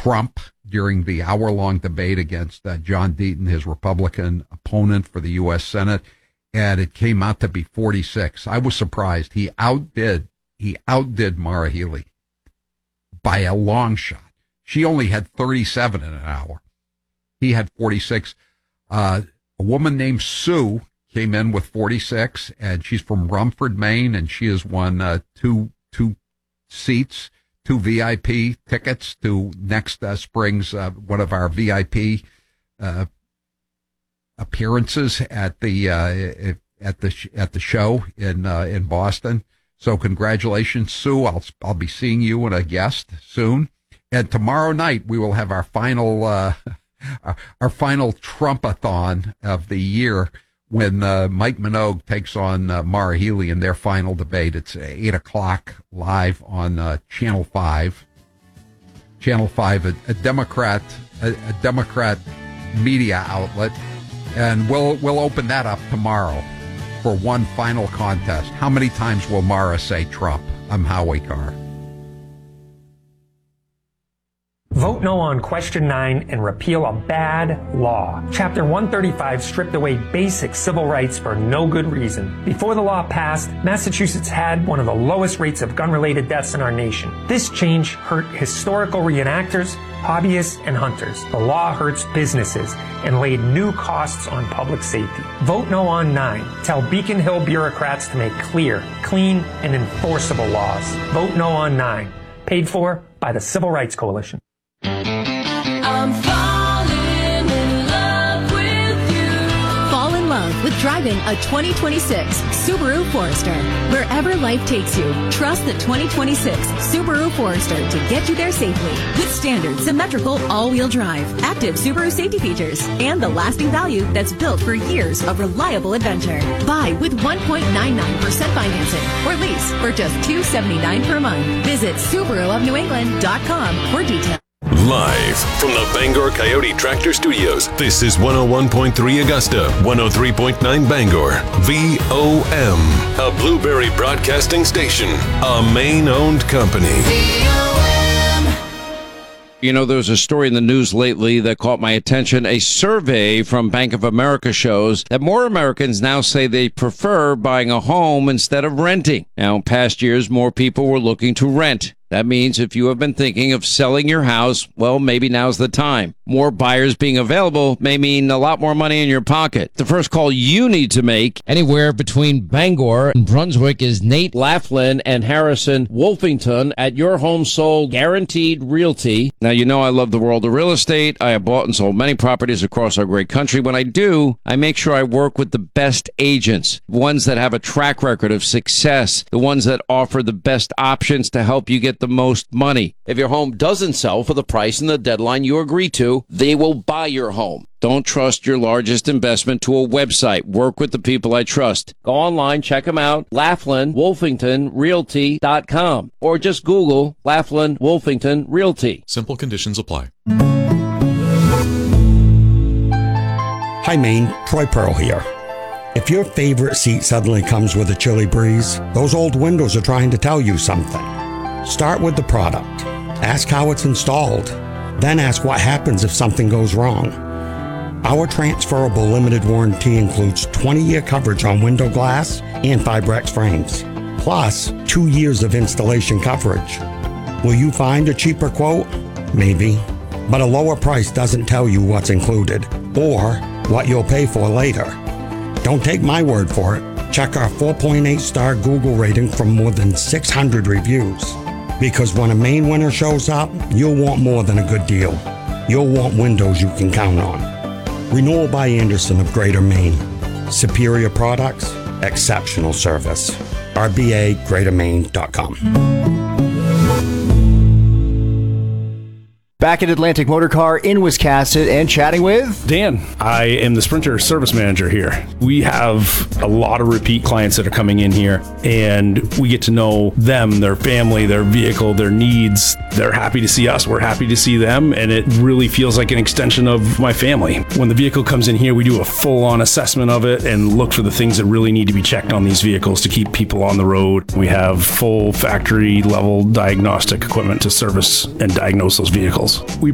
Trump during the hour-long debate against John Deaton, his Republican opponent for the U.S. Senate, and it came out to be 46. I was surprised. He outdid Maura Healey by a long shot. She only had 37 in an hour. He had 46. A woman named Sue came in with 46, and she's from Rumford, Maine, and she has won two seats, 2 VIP tickets to next spring's one of our VIP appearances at the show in Boston. So congratulations, Sue. I'll be seeing you and a guest soon. And tomorrow night we will have our final Trumpathon of the year when Mike Minogue takes on Maura Healey in their final debate. It's 8:00 live on Channel 5. Channel 5, a Democrat media outlet, and we'll open that up tomorrow for one final contest. How many times will Maura say Trump? I'm Howie Carr. Vote no on Question 9 and repeal a bad law. Chapter 135 stripped away basic civil rights for no good reason. Before the law passed, Massachusetts had one of the lowest rates of gun-related deaths in our nation. This change hurt historical reenactors, hobbyists, and hunters. The law hurts businesses and laid new costs on public safety. Vote no on 9. Tell Beacon Hill bureaucrats to make clear, clean, and enforceable laws. Vote no on 9. Paid for by the Civil Rights Coalition. I'm falling in love with you. Fall in love with driving a 2026 Subaru Forester. Wherever life takes you, trust the 2026 Subaru Forester to get you there safely. With standard symmetrical all-wheel drive, active Subaru safety features, and the lasting value that's built for years of reliable adventure. Buy with 1.99% financing or lease for just $279 per month. Visit SubaruofNewEngland.com for details. Live from the Bangor Coyote Tractor Studios, this is 101.3 Augusta, 103.9 Bangor, VOM, a Blueberry Broadcasting Station, a Maine-owned company. You know, there was a story in the news lately that caught my attention. A survey from Bank of America shows that more Americans now say they prefer buying a home instead of renting. Now, in past years, more people were looking to rent. That means if you have been thinking of selling your house, well, maybe now's the time. More buyers being available may mean a lot more money in your pocket. The first call you need to make anywhere between Bangor and Brunswick is Nate Laughlin and Harrison Wolfington at Your Home Sold Guaranteed Realty. Now, you know I love the world of real estate. I have bought and sold many properties across our great country. When I do, I make sure I work with the best agents, ones that have a track record of success, the ones that offer the best options to help you get the most money. If your home doesn't sell for the price and the deadline you agree to, they will buy your home. Don't trust your largest investment to a website. Work with the people I trust. Go online, check them out, LaughlinWolfingtonRealty.com, or just Google Laughlin Wolfington Realty. Simple conditions apply. Hi, Maine. Troy Pearl here. If your favorite seat suddenly comes with a chilly breeze, those old windows are trying to tell you something. Start with the product. Ask how it's installed. Then ask what happens if something goes wrong. Our transferable limited warranty includes 20-year coverage on window glass and Fibrex frames, plus 2 years of installation coverage. Will you find a cheaper quote? Maybe. But a lower price doesn't tell you what's included or what you'll pay for later. Don't take my word for it. Check our 4.8-star Google rating from more than 600 reviews. Because when a Maine winner shows up, you'll want more than a good deal. You'll want windows you can count on. Renewal by Andersen of Greater Maine. Superior products, exceptional service. RBAGreaterMaine.com. Back at Atlantic Motor Car in Wiscasset and chatting with Dan. I am the Sprinter service manager here. We have a lot of repeat clients that are coming in here, and we get to know them, their family, their vehicle, their needs. They're happy to see us. We're happy to see them, and it really feels like an extension of my family. When the vehicle comes in here, we do a full-on assessment of it and look for the things that really need to be checked on these vehicles to keep people on the road. We have full factory-level diagnostic equipment to service and diagnose those vehicles. We